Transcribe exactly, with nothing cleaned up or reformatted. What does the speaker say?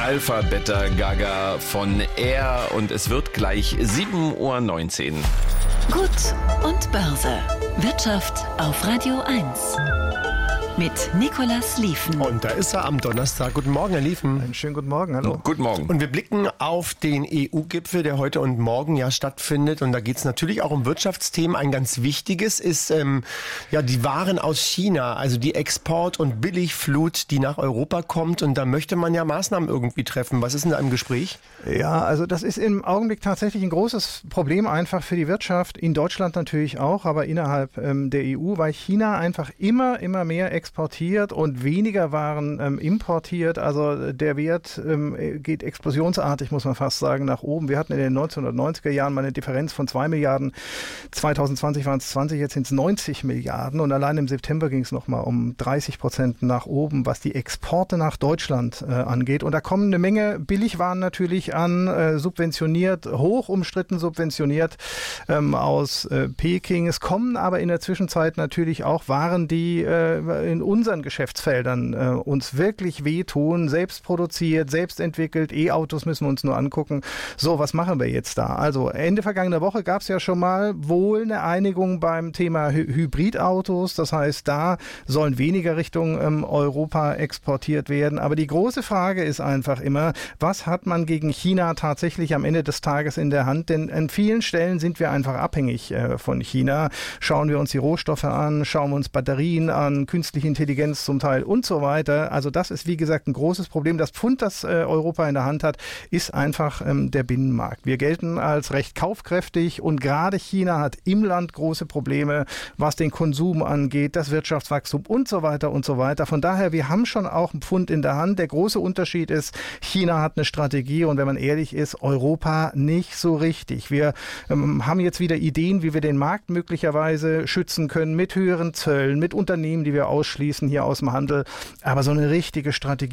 Alpha Beta Gaga von Air und es wird gleich sieben Uhr neunzehn. Gut und Börse. Wirtschaft auf Radio eins. Mit Nicolas Lieven. Und da ist er am Donnerstag. Guten Morgen, Herr Lieven. Einen schönen guten Morgen, hallo. Guten Morgen. Und wir blicken auf den E U-Gipfel, der heute und morgen ja stattfindet. Und da geht es natürlich auch um Wirtschaftsthemen. Ein ganz wichtiges ist ähm, ja die Waren aus China, also die Export- und Billigflut, die nach Europa kommt. Und da möchte man ja Maßnahmen irgendwie treffen. Was ist denn da im Gespräch? Ja, also das ist im Augenblick tatsächlich ein großes Problem einfach für die Wirtschaft. In Deutschland natürlich auch, aber innerhalb ähm, der E U, weil China einfach immer, immer mehr exportiert und weniger Waren ähm, importiert. Also der Wert ähm, geht explosionsartig, muss man fast sagen, nach oben. Wir hatten in den neunzehnhundertneunziger Jahren mal eine Differenz von zwei Milliarden. zwanzig zwanzig waren es zwanzig, jetzt sind es neunzig Milliarden. Und allein im September ging es nochmal um dreißig Prozent nach oben, was die Exporte nach Deutschland äh, angeht. Und da kommen eine Menge Billigwaren natürlich an, äh, subventioniert, hoch umstritten subventioniert ähm, aus äh, Peking. Es kommen aber in der Zwischenzeit natürlich auch Waren, die äh, in unseren Geschäftsfeldern äh, uns wirklich wehtun, selbst produziert, selbst entwickelt. E-Autos müssen wir uns nur angucken. So, was machen wir jetzt da? Also Ende vergangener Woche gab es ja schon mal wohl eine Einigung beim Thema Hy- Hybridautos. Das heißt, da sollen weniger Richtung ähm, Europa exportiert werden. Aber die große Frage ist einfach immer, was hat man gegen China tatsächlich am Ende des Tages in der Hand? Denn an vielen Stellen sind wir einfach abhängig äh, von China. Schauen wir uns die Rohstoffe an, schauen wir uns Batterien an, künstliche Intelligenz zum Teil und so weiter. Also das ist, wie gesagt, ein großes Problem. Das Pfund, das äh, Europa in der Hand hat, ist einfach ähm, der Binnenmarkt. Wir gelten als recht kaufkräftig und gerade China hat im Land große Probleme, was den Konsum angeht, das Wirtschaftswachstum und so weiter und so weiter. Von daher, wir haben schon auch ein Pfund in der Hand. Der große Unterschied ist, China hat eine Strategie und wenn man ehrlich ist, Europa nicht so richtig. Wir ähm, haben jetzt wieder Ideen, wie wir den Markt möglicherweise schützen können mit höheren Zöllen, mit Unternehmen, die wir ausschließen hier aus dem Handel. Aber so eine richtige Strategie